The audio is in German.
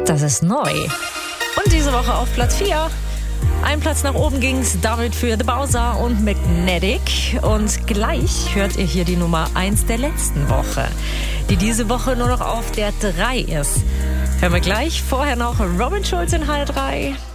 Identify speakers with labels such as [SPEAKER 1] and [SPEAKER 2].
[SPEAKER 1] Das ist neu. Und diese Woche auf Platz 4. Ein Platz nach oben ging's damit für The Bowser und Magnetic. Und gleich hört ihr hier die Nummer 1 der letzten Woche, die diese Woche nur noch auf der 3 ist. Hören wir gleich. Vorher noch Robin Schulz in H3.